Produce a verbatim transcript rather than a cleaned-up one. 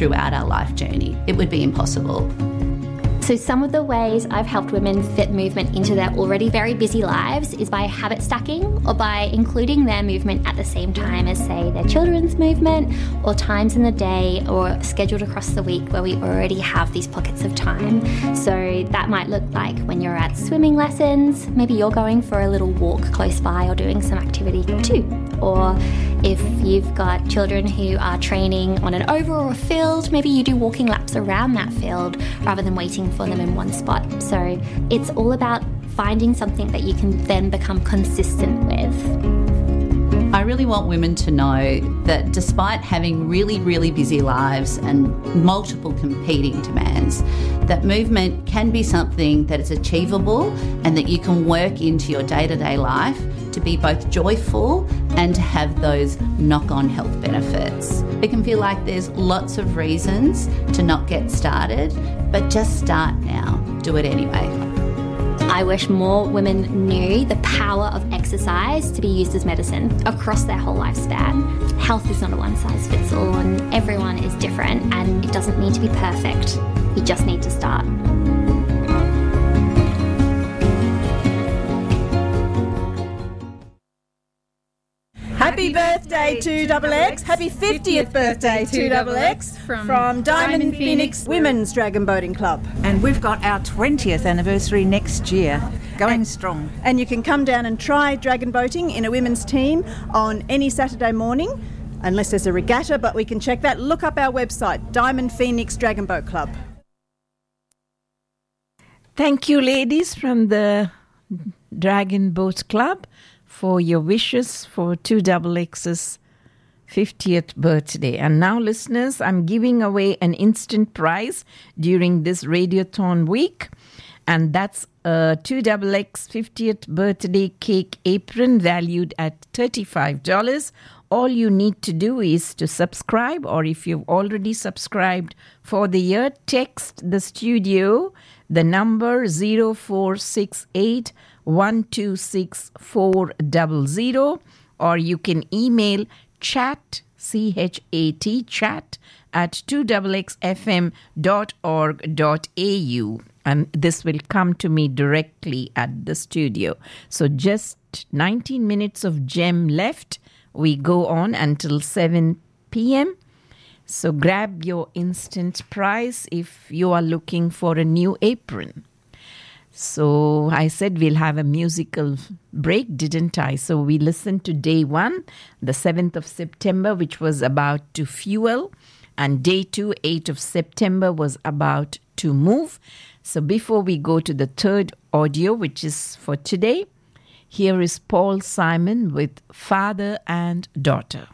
throughout our life journey. It would be impossible. So some of the ways I've helped women fit movement into their already very busy lives is by habit stacking, or by including their movement at the same time as, say, their children's movement, or times in the day or scheduled across the week where we already have these pockets of time. So that might look like when you're at swimming lessons, maybe you're going for a little walk close by or doing some activity too. Or if you've got children who are training on an oval or a field, maybe you do walking laps around that field rather than waiting for them in one spot. So it's all about finding something that you can then become consistent with. I really want women to know that despite having really, really busy lives and multiple competing demands, that movement can be something that is achievable and that you can work into your day-to-day life to be both joyful and to have those knock-on health benefits. It can feel like there's lots of reasons to not get started, but just start now. Do it anyway. I wish more women knew the power of exercise to be used as medicine across their whole lifespan. Health is not a one-size-fits-all, and everyone is different, and it doesn't need to be perfect. You just need to start. Happy birthday to Double X. Happy fiftieth birthday to Double X from, from Diamond, Diamond Phoenix Women's Dragon Boating Club. And we've got our twentieth anniversary next year, going and, strong. And you can come down and try dragon boating in a women's team on any Saturday morning, unless there's a regatta, but we can check that. Look up our website, Diamond Phoenix Dragon Boat Club. Thank you, ladies from the Dragon Boat Club, for your wishes for two Double X's fiftieth birthday. And now, listeners, I'm giving away an instant prize during this Radiothon week, and that's a two Double X fiftieth birthday cake apron valued at thirty-five dollars. All you need to do is to subscribe, or if you've already subscribed for the year, text the studio the number zero four six eight one two six four zero zero, or you can email chat, C H A T, chat at two x f m dot org dot a u, and this will come to me directly at the studio. So just nineteen minutes of gem left. We go on until seven p.m. So grab your instant prize if you are looking for a new apron. So I said we'll have a musical break, didn't I? So we listened to day one, the seventh of September, which was about to fuel. And day two, eighth of September, was about to move. So before we go to the third audio, which is for today, here is Paul Simon with Father and Daughter.